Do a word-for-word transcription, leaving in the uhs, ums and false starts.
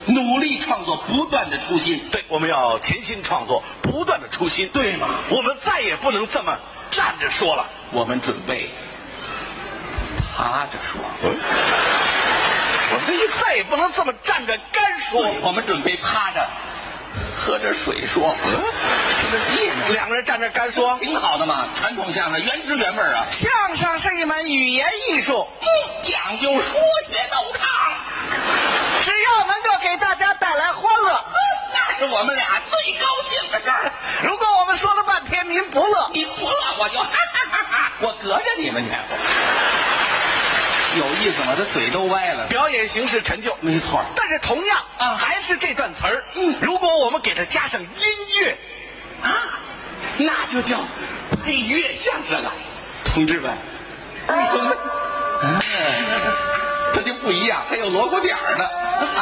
努力创作，不断的出新。 对，我们要潜心创作，不断的出新， 对吗？ 我们再也不能这么站着说了， 我们准备趴着说。 嗯，我们再也不能这么站着干说， 我们准备趴着喝着水说。嗯，这是别扭， 两个人站着干说， 挺好的嘛。传统相声原汁原味啊。 相声是一门语言艺术， 嗯，讲究说学逗唱。 只要能够给大家带来欢乐， 那是我们俩最高兴的事儿。 如果我们说了半天您不乐， 你不乐我就哈哈哈哈，我隔着你们去。有意思吗？这嘴都歪了。 表演形式陈旧， 没错。 但是同样啊， 还是这段词儿。 嗯， 如果我们给它加上音乐， 啊，那就叫配乐相声了。同志们，儿童们，嗯，这就不一样，还有锣鼓点儿呢。